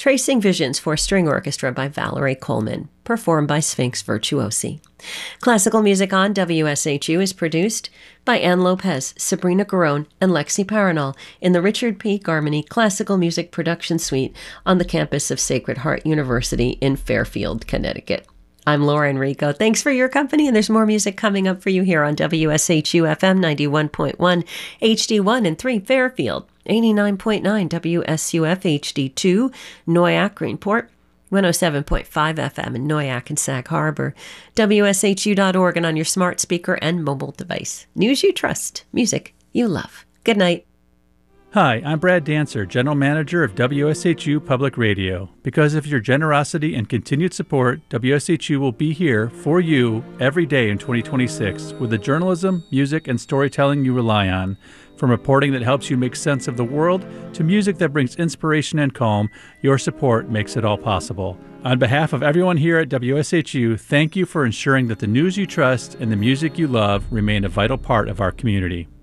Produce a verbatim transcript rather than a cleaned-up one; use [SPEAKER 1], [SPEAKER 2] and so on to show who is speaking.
[SPEAKER 1] Tracing Visions for String Orchestra by Valerie Coleman, performed by Sphinx Virtuosi. Classical Music on W S H U is produced by Ann Lopez, Sabrina Garone, and Lexi Paranol in the Richard P. Garmany Classical Music Production Suite on the campus of Sacred Heart University in Fairfield, Connecticut. I'm Laura Enrico. Thanks for your company, and there's more music coming up for you here on W S H U F M ninety-one point one, H D one and three Fairfield, eighty-nine point nine W S U F H D two, Noyak, Greenport, one oh seven point five F M in Noyak and Sag Harbor, W S H U dot org, and on your smart speaker and mobile device. News you trust, music you love. Good night.
[SPEAKER 2] Hi, I'm Brad Dancer, General Manager of W S H U Public Radio. Because of your generosity and continued support, W S H U will be here for you every day in twenty twenty-six with the journalism, music, and storytelling you rely on. From reporting that helps you make sense of the world to music that brings inspiration and calm, your support makes it all possible. On behalf of everyone here at W S H U, thank you for ensuring that the news you trust and the music you love remain a vital part of our community.